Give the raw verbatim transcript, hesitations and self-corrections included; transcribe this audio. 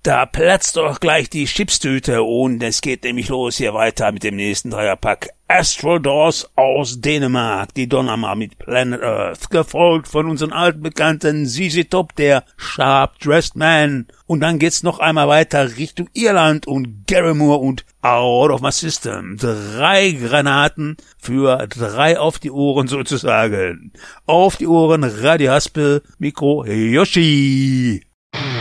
Da platzt doch gleich die Chipstüte und es geht nämlich los hier weiter mit dem nächsten Dreierpack. Astral Doors aus Dänemark, die Donnerma mit Planet Earth, gefolgt von unseren alten Bekannten Z Z Top, der Sharp Dressed Man. Und dann geht's noch einmal weiter Richtung Irland und Gary Moore und Out of My System. Drei Granaten für drei auf die Ohren sozusagen. Auf die Ohren, Radio Haspel, Mikro Yoshi.